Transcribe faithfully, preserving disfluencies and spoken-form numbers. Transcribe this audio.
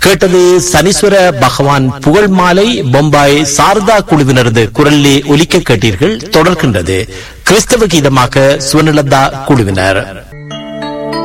கேட்டது சனீஸ்வர பகவான் புகழ் மாலை பொம்பாய் சாரதா குழுவினரது குரலிலே ஒலிக்க கேட்டீர்கள். தொடர்கின்றது கிறிஸ்தவ கீதமாக சுவனலதா குழுவினர்.